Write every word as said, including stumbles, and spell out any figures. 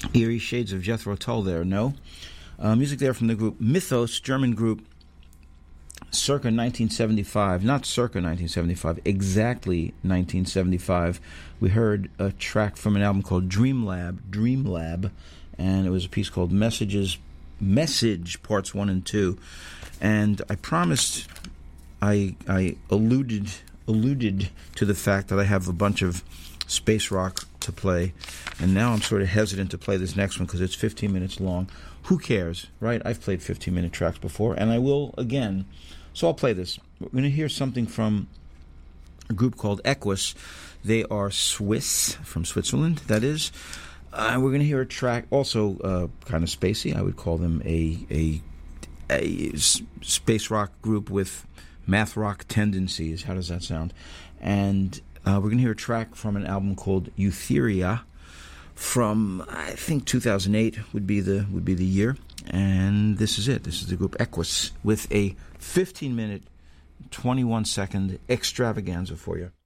Eerie shades of Jethro Tull there, no? Uh, music there from the group Mythos, German group, circa nineteen seventy-five. Not circa nineteen seventy-five, exactly nineteen seventy-five. We heard a track from an album called Dream Lab, Dream Lab, and it was a piece called Messages, Message, Parts one and two. And I promised, I I alluded alluded to the fact that I have a bunch of space rock to play, and now I'm sort of hesitant to play this next one because it's fifteen minutes long. Who cares, right? I've played fifteen minute tracks before, and I will again. So I'll play this. We're going to hear something from a group called Equus. They are Swiss, from Switzerland, that is. Uh, we're going to hear a track, also uh, kind of spacey. I would call them a, a, a space rock group with math rock tendencies. How does that sound? And uh, we're going to hear a track from an album called Eutheria from, I think, two thousand eight would be the would be the year. And this is it. This is the group Equus with a fifteen minute, twenty-one second extravaganza for you.